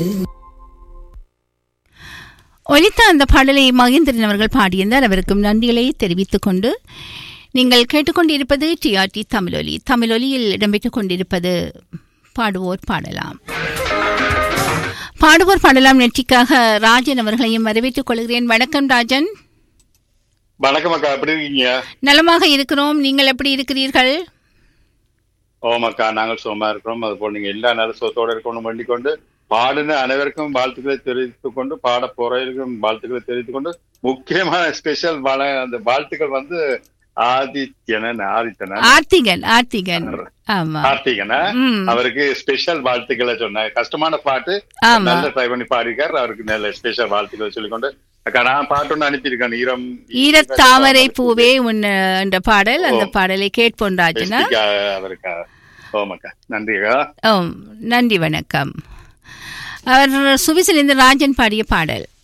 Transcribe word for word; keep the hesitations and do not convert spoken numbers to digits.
ஒலித்த அந்த பாடலை மகேந்திரன் அவர்கள் பாடியிருந்தார். அவருக்கும் நன்றிகளை தெரிவித்துக் கொண்டு நீங்கள் கேட்டுக்கொண்டிருப்பது டிஆர்டி தமிழொலி. தமிழொலியில் இடம்பெற்றுக் கொண்டிருப்பது பாடுவோர் பாடலாம். பாடுவோர் பாடலாம் நிகழ்ச்சிக்காக ராஜன் அவர்களையும் வரவேற்றுக் கொள்கிறேன். வணக்கம் ராஜன். வணக்கம் அக்கா, எப்படி இருக்கீங்க? நலமாக இருக்கிறோம். நீங்கள் எப்படி இருக்கிறீர்கள்? ஓம் அக்கா, நாங்கள் சுகமா இருக்கிறோம். அதுபோல் நீங்க எல்லா நல்ல சுகத்தோடு இருக்கணும் வேண்டிக் கொண்டு பாடுன அனைவருக்கும் வாழ்த்துக்களை தெரிவித்துக் கொண்டு பாட போறவர்களுக்கும் வாழ்த்துக்களை தெரிவித்துக் கொண்டு முக்கியமான ஸ்பெஷல் அந்த வாழ்த்துக்கள் வந்து ஆதித்யனன் ஆதித்தனன் ஆர்த்திகன் ஆர்த்திகன் ஆமா ஆர்த்திகனா அவருக்கு ஸ்பெஷல் வாழ்த்துக்களை சொன்னாங்க. கஷ்டமான பாட்டு, நல்ல ட்ரை பண்ணி பாடிருக்காரு. அவருக்கு நல்ல ஸ்பெஷல் வாழ்த்துக்களை சொல்லிக்கொண்டு அக்கா நான் பாட்டு ஒன்று அனுப்பியிருக்கேன். ஈரம் ஈரத்தாமரை பூவே உன் என்ற பாடல். அந்த பாடலை கேட்போம் ராஜனா. அவருக்கா ஓம் அக்கா, நன்றி அக்கா. ஓம் நன்றி, வணக்கம். அவர் சுவிசிலிருந்து ராஜன் பாடிய பாடல்.